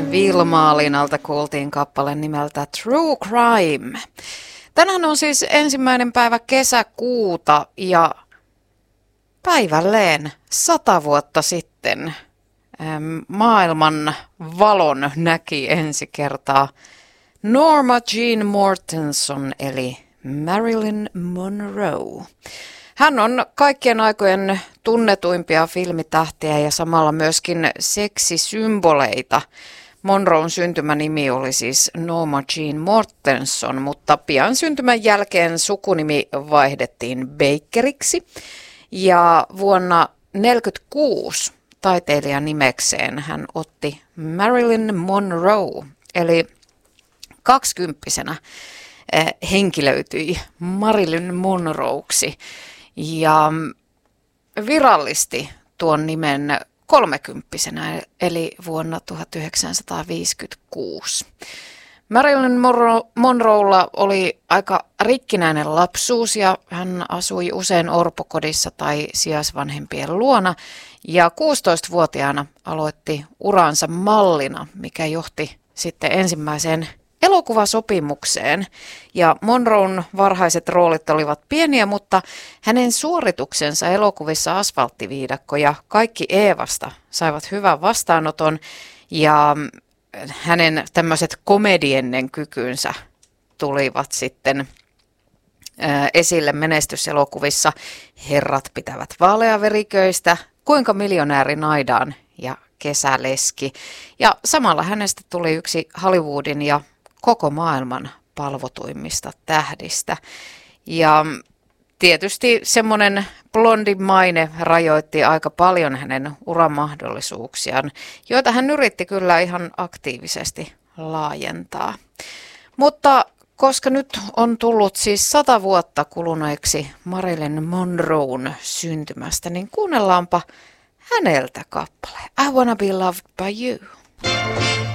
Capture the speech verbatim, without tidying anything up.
Vilma Alinalta kuultiin kappale nimeltä True Crime. Tänään on siis ensimmäinen päivä kesäkuuta ja päivälleen sata vuotta sitten maailman valon näki ensi kertaa Norma Jean Mortenson eli Marilyn Monroe. Hän on kaikkien aikojen tunnetuimpia filmitähtiä ja samalla myöskin seksisymboleita. Monroen syntymänimi oli siis Norma Jean Mortenson, mutta pian syntymän jälkeen sukunimi vaihdettiin Bakeriksi. Ja vuonna tuhatyhdeksänsataaneljäkymmentäkuusi taiteilijan nimekseen hän otti Marilyn Monroe, eli kaksikymppisenä henkilöityi Marilyn Monroeksi ja virallisti tuon nimen kolmekymppisenä, eli vuonna tuhatyhdeksänsataaviisikymmentäkuusi. Marilyn Monroella oli aika rikkinäinen lapsuus ja hän asui usein orpokodissa tai sijaisvanhempien luona ja kuusitoistavuotiaana aloitti uransa mallina, mikä johti sitten ensimmäiseen elokuvasopimukseen. Ja Monroen varhaiset roolit olivat pieniä, mutta hänen suorituksensa elokuvissa Asfalttiviidakko ja Kaikki Eevasta saivat hyvän vastaanoton ja hänen tämmöiset komediennen kykynsä tulivat sitten esille menestyselokuvissa Herrat pitävät vaaleaveriköistä, Kuinka miljonääri naidaan ja Kesäleski. Ja samalla hänestä tuli yksi Hollywoodin ja koko maailman palvotuimmista tähdistä. Ja tietysti semmoinen blondin maine rajoitti aika paljon hänen uramahdollisuuksiaan, joita hän yritti kyllä ihan aktiivisesti laajentaa. Mutta koska nyt on tullut siis sata vuotta kuluneeksi Marilyn Monroen syntymästä, niin kuunnellaanpa häneltä kappale I Wanna Be Loved by You.